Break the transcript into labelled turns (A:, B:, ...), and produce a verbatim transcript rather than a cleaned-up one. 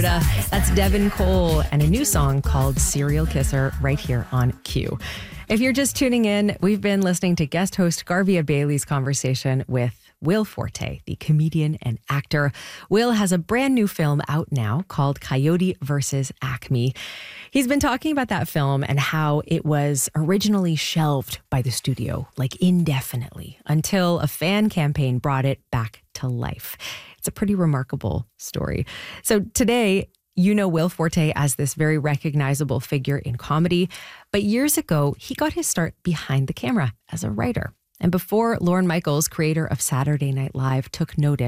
A: That's Devin Cole and a new song called Serial Kisser right here on Q. If you're just tuning in, we've been listening to guest host Garvia Bailey's conversation with Will Forte, the comedian and actor. Will has a brand new film out now called Coyote versus Acme. He's been talking about that film and how it was originally shelved by the studio, like indefinitely, until a fan campaign brought it back to life. It's a pretty remarkable story. So today, you know Will Forte as this very recognizable figure in comedy, but years ago, he got his start behind the camera as a writer. And before Lorne Michaels, creator of Saturday Night Live, took notice,